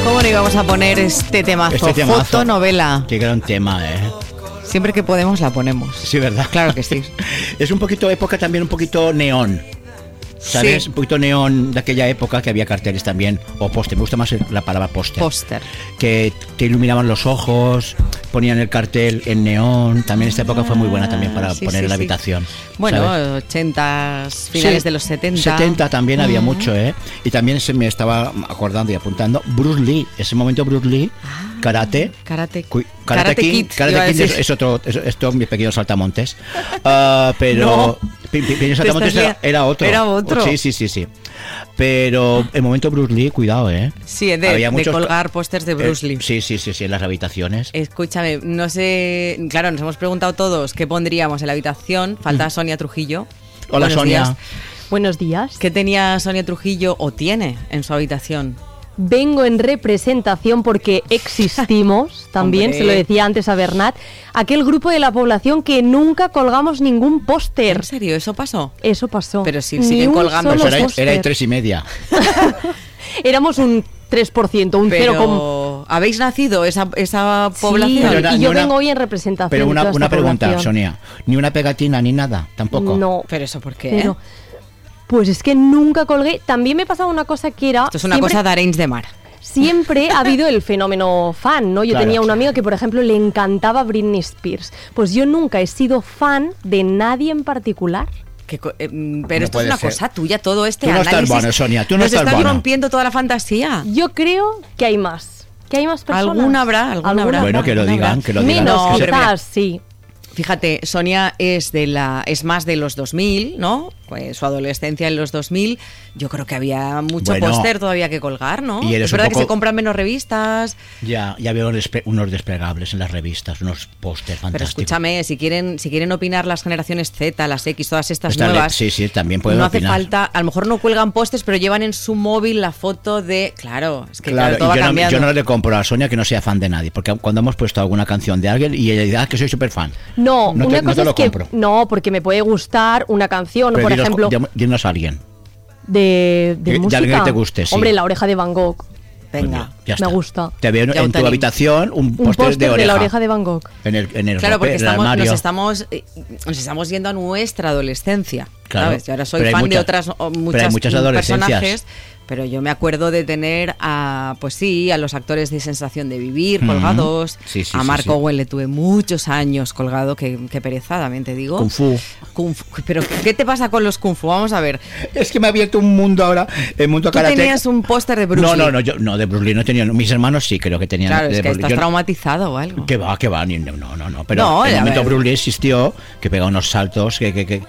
¿Cómo no íbamos a poner este temazo? Fotonovela. Qué gran tema, Siempre que podemos la ponemos. Sí, ¿verdad? Claro que sí. Es un poquito época también, un poquito neón. ¿Sabes? Sí. Un poquito neón de aquella época que había carteles también, o póster, me gusta más la palabra póster. Póster. Que te iluminaban los ojos, ponían el cartel en neón. También esta época fue muy buena también para poner en la habitación. Bueno, ¿sabes? 80s, finales de los 70. 70 también había mucho, Y también se me estaba acordando y apuntando Bruce Lee, ese momento Bruce Lee, Karate Kid es otro, esto mis pequeños saltamontes. Pero pequeños saltamontes era otro. Era otro. Sí. Pero el momento Bruce Lee, cuidado, Sí, de colgar pósters de Bruce Lee. Sí, en las habitaciones. Escúchame, no sé, claro, nos hemos preguntado todos qué pondríamos en la habitación. Falta Sonia Trujillo. Hola, Buenos Sonia. días. Buenos días. ¿Qué tenía Sonia Trujillo o tiene en su habitación? Vengo en representación porque existimos, también, se lo decía antes a Bernat, aquel grupo de la población que nunca colgamos ningún póster. ¿En serio? ¿Eso pasó? Eso pasó. Pero si siguen colgando. Pues era de 3,5. Éramos un 3%, un 0. Pero ¿habéis nacido esa población? Sí, y yo vengo hoy en representación. Pero de toda una esta pregunta, población. Sonia. Ni una pegatina ni nada, tampoco. No. ¿Pero eso por qué? Pero, pues es que nunca colgué. También me pasaba una cosa que era... Esto es una cosa de Arenys de Mar. Siempre ha habido el fenómeno fan, ¿no? Yo tenía una amiga que, por ejemplo, le encantaba Britney Spears. Pues yo nunca he sido fan de nadie en particular. Pero esto es una cosa tuya, todo este tú no análisis. Estás bueno, Sonia, tú no nos estás estás bueno. rompiendo toda la fantasía. Yo creo que hay más. Que hay más personas. Alguna habrá. Bueno, que lo digan. Menos, quizás, sí. Fíjate, Sonia es más de los 2000, ¿no? Pues su adolescencia en los 2000, yo creo que había mucho póster todavía que colgar, ¿no? Y es verdad que se compran menos revistas. Ya veo unos desplegables en las revistas, unos pósters fantásticos. Pero escúchame, si quieren opinar las generaciones Z, las X, todas estas nuevas, sí, también pueden no opinar. hace falta, a lo mejor no cuelgan pósters, pero llevan en su móvil la foto de... Claro, es que todo va cambiando. Yo no le compro a Sonia que no sea fan de nadie, porque cuando hemos puesto alguna canción de alguien y ella dice, que soy súper fan. No, una cosa es que... No, porque me puede gustar una canción, pero por ejemplo... Dinos a alguien. De música. De alguien que te guste, sí. Hombre, La Oreja de Van Gogh. Venga, ya está. Me gusta. Te veo en tu habitación un póster de La Oreja de Van Gogh. En el claro, porque armario. nos estamos yendo a nuestra adolescencia. Claro, ¿sabes? Yo ahora soy fan de otras muchas personajes. Pero yo me acuerdo de tener a los actores de Sensación de Vivir colgados. A Mark Owen le tuve muchos años colgado, que pereza, también te digo. Kung Fu. Pero ¿qué te pasa con los Kung Fu? Vamos a ver. Es que me ha abierto un mundo ahora, el mundo karate. ¿Tú tenías un póster de Bruce Lee? Yo de Bruce Lee no tenía. Mis hermanos sí, creo que tenían. Claro, es que estás traumatizado o algo. Que va, no. Pero en el momento Bruce Lee existió, que pegaba unos saltos que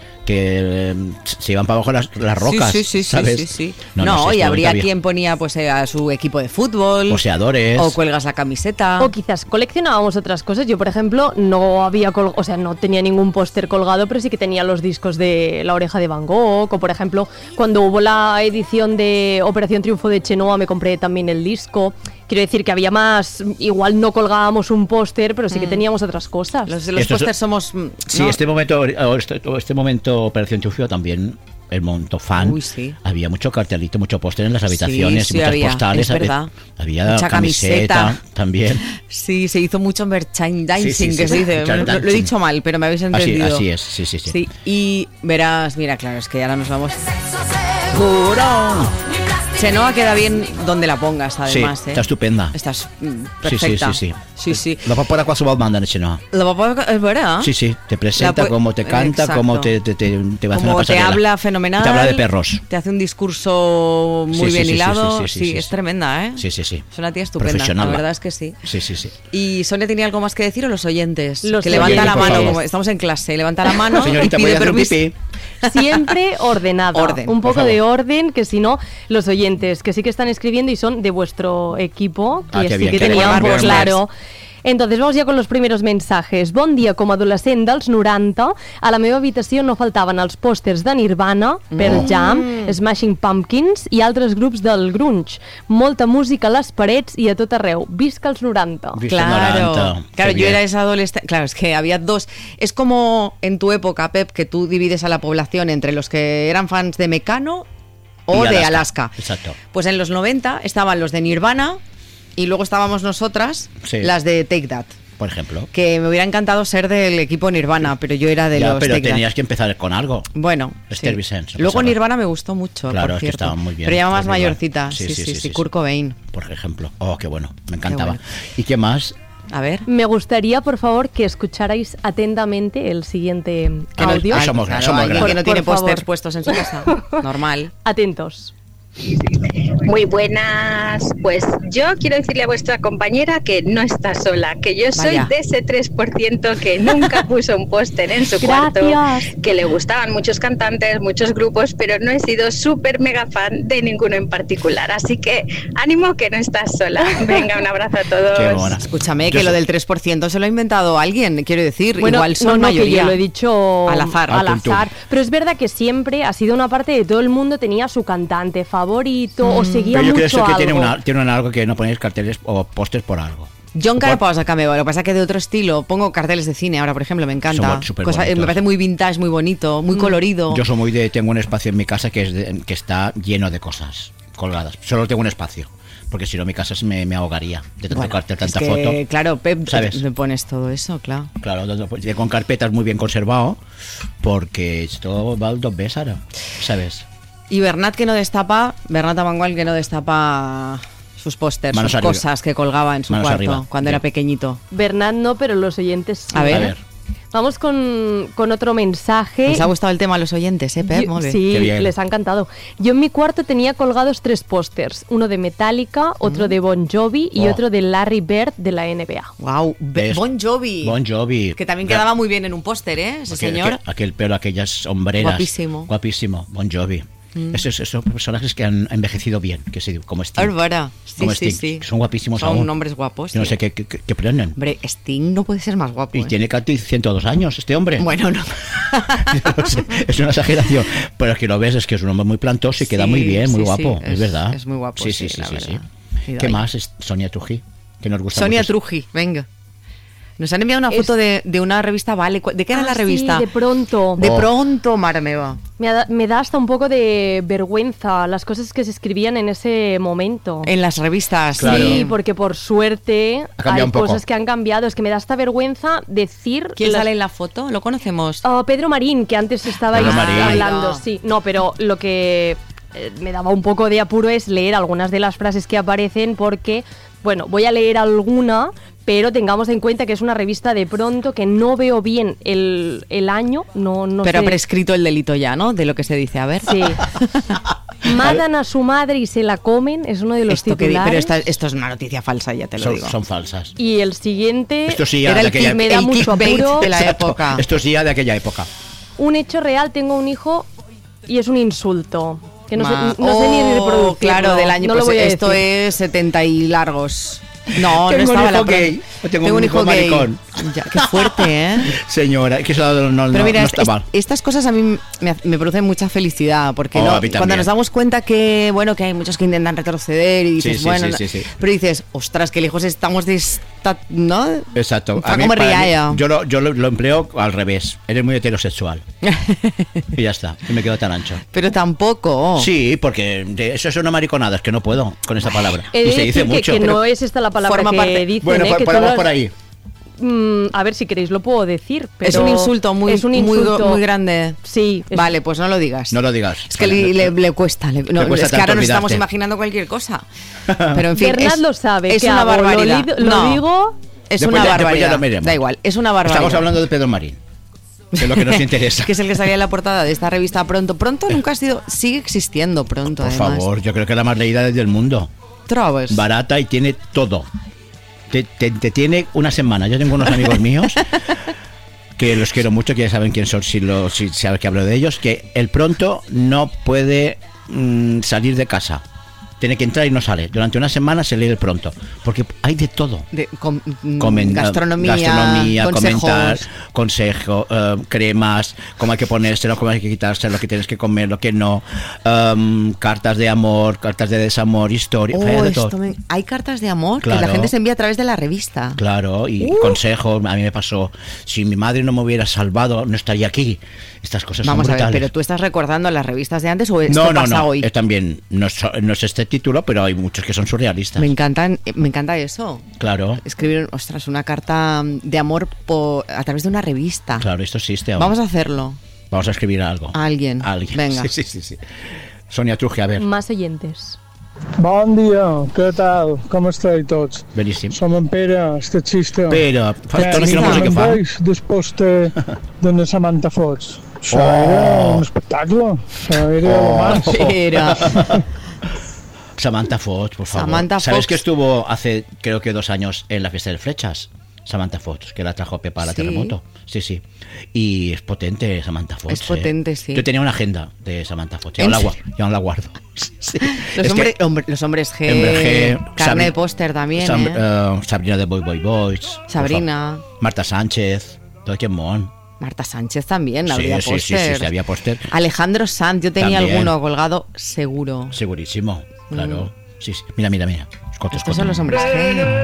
se iban para abajo las rocas. Sí. No, y habría quien ponía pues a su equipo de fútbol, poseadores, o cuelgas la camiseta, o quizás coleccionábamos otras cosas. Yo, por ejemplo, no tenía ningún póster colgado, pero sí que tenía los discos de La Oreja de Van Gogh, o por ejemplo, cuando hubo la edición de Operación Triunfo de Chenoa me compré también el disco. Quiero decir que había más, igual no colgábamos un póster, pero sí que teníamos otras cosas. Los pósters somos... Sí, este momento Operación Triunfo también, el momento fan, había mucho cartelito, mucho póster en las habitaciones, muchas postales, había mucha camiseta también. Sí, se hizo mucho merchandising, que se dice. Lo he dicho mal, pero me habéis entendido. Así es, sí. Y verás, mira, claro, es que ahora nos vamos... Chenoa queda bien donde la pongas, además. Sí, está estupenda. Estás perfecta. Sí. La papá era qualsevol banda en Chenoa. La papá es verdad. Sí, te presenta, cómo te canta, cómo te va a hacer una pasarela. Te habla fenomenal. Te habla de perros. Te hace un discurso muy bien hilado. Sí, es tremenda, ¿eh? Sí. Es una tía estupenda, la verdad es que sí. Sí. ¿Y Sonia tenía algo más que decir o los oyentes? Los que levanta la mano, favor. como estamos en clase, levanta la mano Señorita, y pide permiso. Siempre ordenado. Un poco de orden, que si no, los oyentes, que sí que están escribiendo y son de vuestro equipo, que sí que tenían pues claro. Entonces vamos ja con los primeros mensajes. Bon dia, com a adolescent dels 90, a la meva habitació no faltaven els pòsters de Nirvana, Pearl Jam, Smashing Pumpkins i altres grups del grunge. Molta música a les parets i a tot arreu. Visca els 90. Claro, yo era esa adolescente. Claro, es que había dos. Es como en tu época, Pep, que tú divides a la población entre los que eran fans de Mecano o de Alaska. Exacto. Pues en los 90 estaban los de Nirvana, Y luego estábamos nosotras, las de Take That. Por ejemplo. Que me hubiera encantado ser del equipo Nirvana, pero yo era de los pero Take tenías That. que empezar con algo. Bueno, Esther Vicens. Luego Nirvana me gustó mucho, claro, por cierto. Es que estaba muy bien. Pero ya más mayorcita. Sí, Kurt Cobain. Por ejemplo. Oh, qué bueno. Me encantaba. Bueno. ¿Y qué más? A ver. Me gustaría, por favor, que escucharais atentamente el siguiente audio. Somos que no tiene pósters puestos en su casa. Normal. Atentos. Muy buenas, pues yo quiero decirle a vuestra compañera que no está sola, que yo soy de ese 3% que nunca puso un póster en su cuarto, que le gustaban muchos cantantes, muchos grupos, pero no he sido súper mega fan de ninguno en particular, así que ánimo que no estás sola. Venga, un abrazo a todos. Qué buena. Escúchame, que lo del 3% se lo ha inventado alguien, quiero decir, bueno, igual son mayoría. Que yo lo he dicho al azar, pero es verdad que siempre ha sido una parte de todo el mundo tenía su cantante favorito o seguía pero yo mucho creo que algo. tienen algo que no ponéis carteles o pósters por algo. Yo encara posa cameo, lo que pasa es que de otro estilo pongo carteles de cine ahora, por ejemplo, me encanta. Me parece muy vintage, muy bonito, muy colorido. Yo soy muy tengo un espacio en mi casa que está lleno de cosas colgadas. Solo tengo un espacio. Porque si no mi casa me ahogaría de tanto cartel, tanta foto. Claro, Pep, ¿sabes? Me pones todo eso, claro. Claro, con carpetas muy bien conservado, porque esto va al 2B, Sara, ¿sabes? Y Bernat Amangual que no destapa sus pósters, sus cosas que colgaba en su cuarto cuando era pequeñito. Bernat no, pero los oyentes sí. A ver. Vamos con otro mensaje. ¿Les ha gustado el tema a los oyentes, Pep? Sí, les ha encantado. Yo en mi cuarto tenía colgados 3 pósters. Uno de Metallica, otro de Bon Jovi y otro de Larry Bird de la NBA. ¡Wow! Bon Jovi. Que también quedaba muy bien en un póster, ese señor. Aquel pelo, aquellas hombreras. Guapísimo. Bon Jovi. Esos personajes que han envejecido bien, que sí, como Sting. Sí. Son guapísimos aún. Son hombres guapos. Yo no sé qué prenden. Hombre, Sting no puede ser más guapo. Y tiene casi 102 años este hombre. Bueno, no. No sé, es una exageración. Pero es que lo ves, es que es un hombre muy plantoso y queda muy bien, muy guapo. Es verdad. Es muy guapo. Sí. ¿Qué más es Sonia Truji? Que nos gusta Sonia mucho. Truji, venga. Nos han enviado una foto de una revista, ¿vale? ¿De qué era la revista? Sí, De Pronto. De Pronto, Mara meva. Me da hasta un poco de vergüenza las cosas que se escribían en ese momento. En las revistas. Claro. Sí, porque por suerte hay cosas que han cambiado. Es que me da hasta vergüenza decir... ¿Quién sale en la foto? ¿Lo conocemos? Pedro Marín, que antes estabais hablando. Sí, no, pero lo que me daba un poco de apuro es leer algunas de las frases que aparecen porque, bueno, voy a leer alguna... Pero tengamos en cuenta que es una revista de Pronto, que no veo bien el año, no pero sé. ha prescrito el delito ya, ¿no? De lo que se dice, a ver. Sí. Matan a su madre y se la comen, es uno de los titulares. Pero esto es una noticia falsa, ya te lo digo. Son falsas. Y el siguiente era el me da mucho apuro de la época. Esto es ya de aquella época. Un hecho real, tengo un hijo y es un insulto. Que no sé ni reproducirlo. Claro, del año. No pues esto es 70 y largos. No, tengo no estaba un hijo gay. Tengo un hijo maricón. Ya, qué fuerte, ¿eh? Señora, que eso no está mal. Estas cosas a mí me producen mucha felicidad, porque cuando nos damos cuenta que, bueno, que hay muchos que intentan retroceder y dices, sí. Pero dices, ostras, que lejos estamos de esta, ¿no? Exacto. Yo lo empleo al revés. Eres muy heterosexual. Y ya está. Y me quedo tan ancho. Pero tampoco. Sí, porque eso es una mariconada, es que no puedo con esa palabra. Y se dice mucho. Que no es esta la palabra que dicen. Bueno, vamos por ahí. A ver, si queréis lo puedo decir, pero es un insulto muy grande. Sí. Vale, pues no lo digas. No lo digas. Es que le cuesta. Es que ahora nos estamos imaginando cualquier cosa. Pero en fin, Bernat lo sabe. Es una barbaridad. Lo digo. Es una barbaridad. Da igual, es una barbaridad. Estamos hablando de Pedro Marín. Que es lo que nos interesa. Que es el que salía en la portada de esta revista Pronto. Pronto nunca ha sido... Sigue existiendo Pronto, Por favor, yo creo que es la más leída del mundo. Trabes. Barata y tiene todo. Te tiene una semana. Yo tengo unos amigos míos que los quiero mucho, que ya saben quién son, si saben que hablo de ellos, que el Pronto no puede salir de casa. Tiene que entrar y no sale. Durante una semana se lee el Pronto. Porque hay de todo. Gastronomía, consejos, cremas, cómo hay que ponérselo, cómo hay que quitárselo, lo que tienes que comer, lo que no. Cartas de amor, cartas de desamor, historia. Hay cartas de amor, claro, que la gente se envía a través de la revista. Claro, y consejos. A mí me pasó, si mi madre no me hubiera salvado, no estaría aquí. Estas cosas son brutales. Vamos a ver, ¿pero tú estás recordando las revistas de antes o esto pasa hoy? No, también no es este título, pero hay muchos que son surrealistas. Me encanta eso. Claro. Escribir, ostras, una carta de amor a través de una revista. Claro, esto existe ahora. Vamos a hacerlo. Vamos a escribir algo. A alguien. Venga. Sí. Sonia Truje, a ver. Más oyentes. Bon dia, què tal? Com esteu tots? Beníssim. Som en Pere, estatxista. Pere, fa estona que no sé què fa. Després de Samantha Fox. Això era un espectacle. Això era lo más. Pere. Samantha Fox, por favor. Samantha ¿Sabes Fox. que estuvo hace, creo que 2 años en la fiesta de flechas? Samantha Fox, que la trajo Pepa a la Terremoto. Sí. Y es potente Samantha Fox. Es potente, sí. Yo tenía una agenda de Samantha Fox. Ya no la guardo. Sí. Los hombres G, carne de póster también. Sabrina de Boy Boys. Sabrina. Marta Sánchez. Todo el mon. Marta Sánchez también, había póster. Sí, había póster. Alejandro Sanz, yo tenía también. Alguno colgado, seguro. Segurísimo, claro. Sí. Mira. Estos son los hombres G.